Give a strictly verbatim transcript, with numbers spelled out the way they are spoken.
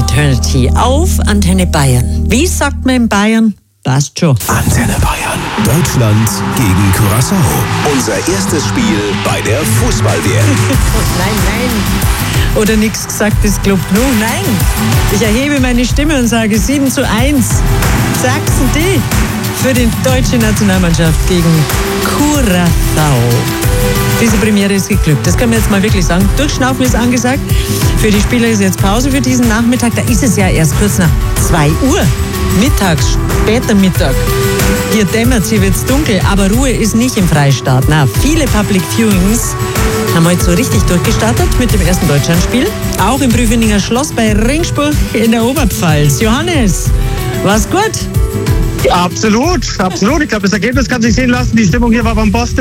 Eternity auf Antenne Bayern. Wie sagt man in Bayern? Passt schon. Antenne Bayern. Deutschland gegen Curaçao. Unser erstes Spiel bei der Fußball-W M. Nein, nein. Oder nichts gesagt, das klappt nur. Nein. Ich erhebe meine Stimme und sage sieben zu eins. Sachsen-D für die deutsche Nationalmannschaft gegen Curaçao. Diese Premiere ist geglückt. Das können wir jetzt mal wirklich sagen. Durchschnaufen ist angesagt. Für die Spieler ist jetzt Pause für diesen Nachmittag. Da ist es ja erst kurz nach zwei Uhr. Mittags, später Mittag. Hier dämmert, hier wird's dunkel, aber Ruhe ist nicht im Freistaat. Na, viele Public Viewings haben heute so richtig durchgestartet mit dem ersten Deutschlandspiel. Auch im Prüfeninger Schloss bei Ringsburg in der Oberpfalz. Johannes, war's gut? Ja, absolut, absolut. Ich glaube, das Ergebnis kann sich sehen lassen. Die Stimmung hier war beim Post.